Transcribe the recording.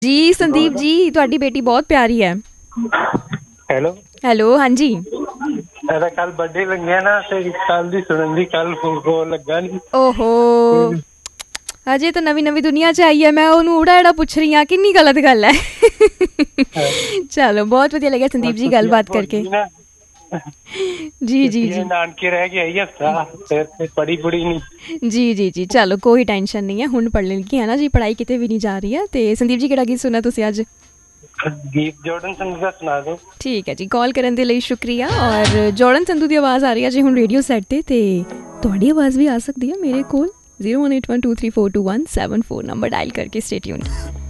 ਜੀ ਸੰਦੀਪ ਜੀ, ਤੁਹਾਡੀ ਬੇਟੀ ਬਹੁਤ ਪਿਆਰੀ ਹੈ। ਹੈਲੋ ਹੈਲੋ, ਹਾਂਜੀ। ਇਹਦਾ ਕੱਲ ਬਰਥਡੇ ਲੱਗਿਆ ਨਾ ਤੇ ਕੱਲ ਦੀ ਸੁਣਨ ਦੀ, ਕੱਲ ਫੋਨ ਲੱਗਾ ਨਹੀਂ। ਓਹੋ, ਅਜੇ ਤਾਂ ਨਵੀਂ ਨਵੀਂ ਦੁਨੀਆ 'ਚ ਆਈ ਹੈ। ਮੈਂ ਉਹਨੂੰ ਊੜਾ ਐੜਾ ਪੁੱਛ ਰਹੀ ਹਾਂ, ਕਿੰਨੀ ਗਲਤ ਗੱਲ ਹੈ। ਚਲੋ, ਬਹੁਤ ਵਧੀਆ ਲੱਗਿਆ ਸੰਦੀਪ ਜੀ ਗੱਲਬਾਤ ਕਰਕੇ। ਜੀ ਜੀ ਜੀ ਨਾਨਕੇ ਰਹਿ ਕੇ ਆਈ ਹਫਤਾ, ਫਿਰ ਪੜੀ ਪੁੜੀ ਨਹੀਂ। ਜੀ ਜੀ ਜੀ, ਚਲੋ ਕੋਈ ਟੈਨਸ਼ਨ ਨਹੀਂ ਹੈ। ਹੁਣ ਪੜ੍ਹਨ ਲੱਗੀ ਹੈ ਨਾ ਜੀ, ਪੜ੍ਹਾਈ ਕਿਤੇ ਵੀ ਨਹੀਂ ਜਾ ਰਹੀ ਹੈ। ਤੇ ਸੰਦੀਪ ਜੀ, ਕਿਹੜਾ ਗੀਤ ਸੁਣਿਆ ਤੁਸੀਂ ਅੱਜ? ਗੀਤ ਜੋਰਡਨ ਸੰਧੂ ਦਾ ਸੁਣਾ ਦਿਓ। ਠੀਕ ਹੈ ਜੀ, ਕਾਲ ਕਰਨ ਦੇ ਲਈ ਸ਼ੁਕਰੀਆ। ਔਰ ਜੋਰਡਨ ਸੰਧੂ ਦੀ ਆਵਾਜ਼ ਆ ਰਹੀ ਹੈ ਜੀ ਹੁਣ ਰੇਡੀਓ ਸੈੱਟ 'ਤੇ, ਅਤੇ ਤੁਹਾਡੀ ਆਵਾਜ਼ ਵੀ ਆ ਸਕਦੀ ਹੈ ਮੇਰੇ ਕੋਲ 018123422174 ਨੰਬਰ ਡਾਇਲ ਕਰਕੇ। Stay tuned.